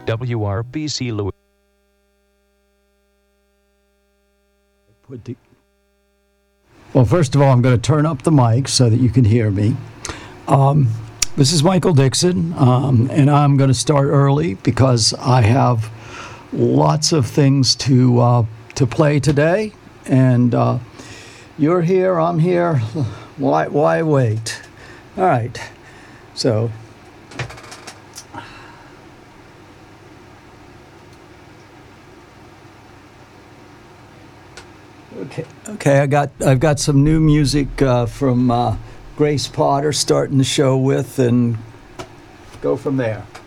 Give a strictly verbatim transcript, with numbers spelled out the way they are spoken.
W R B C Louis. Put the Well, first of all, I'm going to turn up the mic so that you can hear me. Um, this is Michael Dixon, um, and I'm going to start early because I have lots of things to uh, to play today. And uh, you're here, I'm here. Why why wait? All right. So. Okay, okay. I got I've got some new music uh, from uh, Grace Potter starting the show with, and go from there.